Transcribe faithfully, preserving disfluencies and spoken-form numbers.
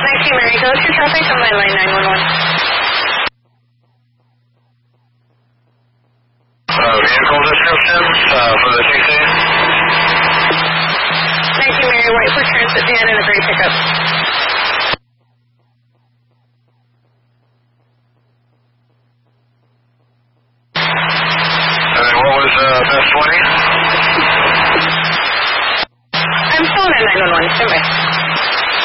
nineteen Mary, go to traffic on my line nine one one. Uh, vehicle descriptions uh, for the T C? nineteen Mary, white for transit van and a gray pickup. And then what was uh, best twenty? I'm calling at nine one one, stand by.